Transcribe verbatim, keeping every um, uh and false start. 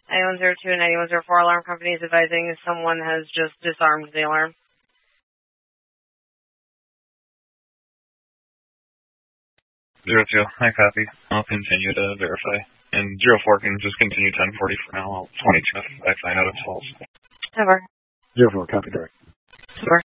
ninety-one zero two and ninety-one zero four alarm company is advising someone has just disarmed the alarm. Zero two, I copy. I'll continue to verify. And zero four can just continue ten forty for now. I'll twenty-two if I find out it's false. Over. Zero four, copy direct. Over.